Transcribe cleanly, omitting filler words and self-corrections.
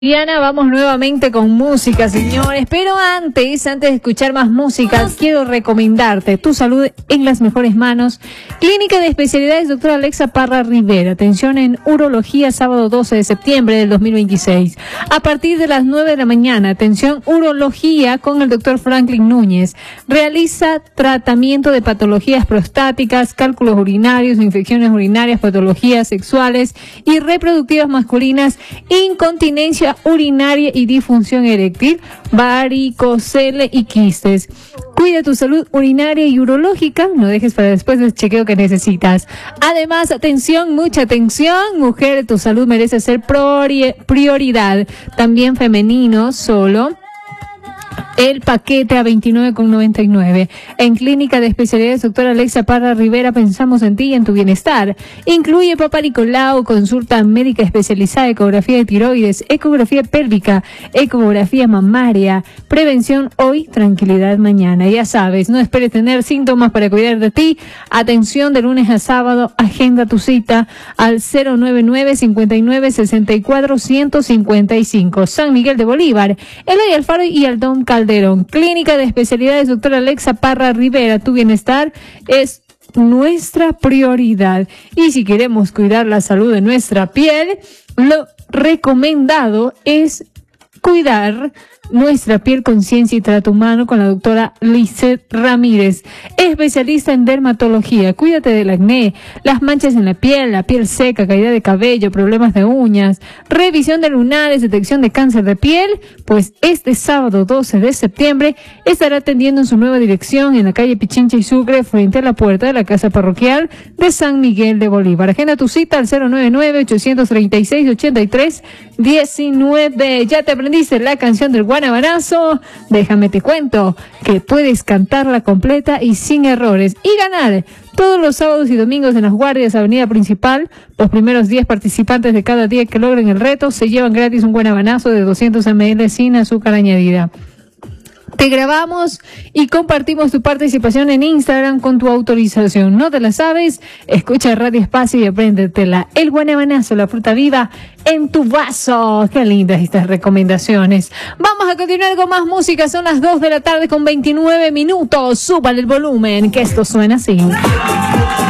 Diana, vamos nuevamente con música, señores, pero antes de escuchar más música, quiero recomendarte tu salud en las mejores manos. Clínica de Especialidades Doctora Alexa Parra Rivera, atención en urología, sábado 12 de septiembre del 2026. A partir de las 9 de la mañana, atención urología con el doctor Franklin Núñez. Realiza tratamiento de patologías prostáticas, cálculos urinarios, infecciones urinarias, patologías sexuales y reproductivas masculinas, incontinencia urinaria y disfunción eréctil, varicocele y quistes. Cuida tu salud urinaria y urológica, no dejes para después el chequeo que necesitas. Además, atención, mucha atención, mujer, tu salud merece ser prioridad. También femenino, solo el paquete a $29,99. En Clínica de Especialidades Doctora Alexa Parra Rivera pensamos en ti y en tu bienestar. Incluye Papa Nicolau, consulta médica especializada, ecografía de tiroides, ecografía pélvica, ecografía mamaria, prevención hoy, tranquilidad mañana. Ya sabes, no esperes tener síntomas para cuidar de ti. Atención de lunes a sábado, agenda tu cita al 099-5964-155. San Miguel de Bolívar, Eloy Alfaro y Aldón Calderón. Clínica de Especialidades Doctora Alexa Parra Rivera, tu bienestar es nuestra prioridad. Y si queremos cuidar la salud de nuestra piel, lo recomendado es cuidar nuestra piel con ciencia y trato humano con la doctora Lizeth Ramírez, especialista en dermatología. Cuídate del acné, las manchas en la piel seca, caída de cabello, problemas de uñas, revisión de lunares, detección de cáncer de piel. Pues este sábado 12 de septiembre estará atendiendo en su nueva dirección en la calle Pichincha y Sucre, frente a la puerta de la casa parroquial de San Miguel de Bolívar. Agenda tu cita al 099-836-8319. ¿Ya te aprendiste la canción del Guanabanazo? Déjame te cuento que puedes cantarla completa y sin errores y ganar todos los sábados y domingos en las guardias avenida principal. Los primeros 10 participantes de cada día que logren el reto se llevan gratis un Guanabanazo de 200 ml sin azúcar añadida. Te grabamos y compartimos tu participación en Instagram con tu autorización. ¿No te la sabes? Escucha Radio Espacio y apréndetela. El Guanabanazo, la fruta viva en tu vaso. Qué lindas estas recomendaciones. Vamos a continuar con más música. Son las 2 de la tarde con 29 minutos. Súbale el volumen, que esto suena así.